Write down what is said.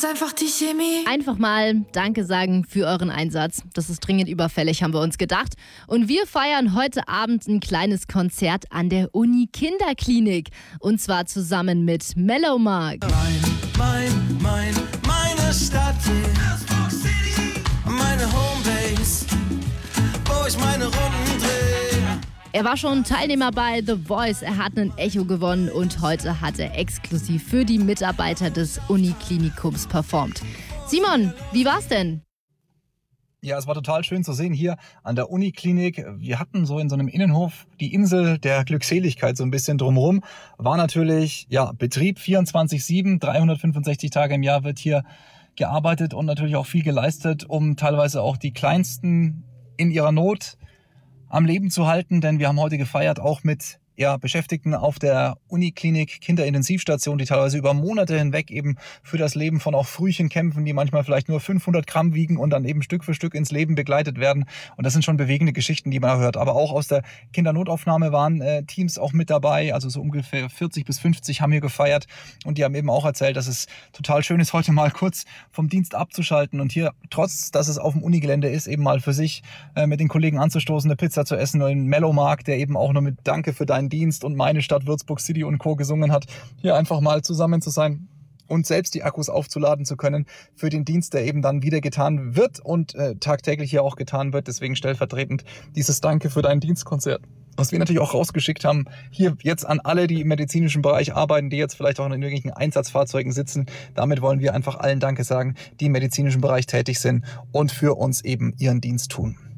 ist einfach die Chemie. Einfach mal Danke sagen für euren Einsatz. Das ist dringend überfällig, haben wir uns gedacht. Und wir feiern heute Abend ein kleines Konzert an der Uni Kinderklinik. Und zwar zusammen mit Mellowmark. Meine Stadt hier. Meine Homebase, wo ich meine Runden drehe. Er war schon Teilnehmer bei The Voice, er hat einen Echo gewonnen und heute hat er exklusiv für die Mitarbeiter des Uniklinikums performt. Simon, wie war's denn? Ja, es war total schön zu sehen hier an der Uniklinik. Wir hatten so in so einem Innenhof die Insel der Glückseligkeit so ein bisschen drumherum. War natürlich Betrieb 24/7, 365 Tage im Jahr wird hier gearbeitet und natürlich auch viel geleistet, um teilweise auch die Kleinsten in ihrer Not am Leben zu halten, denn wir haben heute gefeiert auch mit Beschäftigten auf der Uniklinik Kinderintensivstation, die teilweise über Monate hinweg eben für das Leben von auch Frühchen kämpfen, die manchmal vielleicht nur 500 Gramm wiegen und dann eben Stück für Stück ins Leben begleitet werden. Und das sind schon bewegende Geschichten, die man hört. Aber auch aus der Kindernotaufnahme waren Teams auch mit dabei, also so ungefähr 40 bis 50 haben hier gefeiert und die haben eben auch erzählt, dass es total schön ist, heute mal kurz vom Dienst abzuschalten und hier, trotz dass es auf dem Unigelände ist, eben mal für sich mit den Kollegen anzustoßen, eine Pizza zu essen und einen Mellowmark, der eben auch nur mit Danke für deinen Dienst und meine Stadt Würzburg City und Co. gesungen hat, hier einfach mal zusammen zu sein und selbst die Akkus aufzuladen zu können für den Dienst, der eben dann wieder getan wird und tagtäglich hier auch getan wird. Deswegen stellvertretend dieses Danke für dein Dienstkonzert, was wir natürlich auch rausgeschickt haben, hier jetzt an alle, die im medizinischen Bereich arbeiten, die jetzt vielleicht auch in irgendwelchen Einsatzfahrzeugen sitzen. Damit wollen wir einfach allen Danke sagen, die im medizinischen Bereich tätig sind und für uns eben ihren Dienst tun.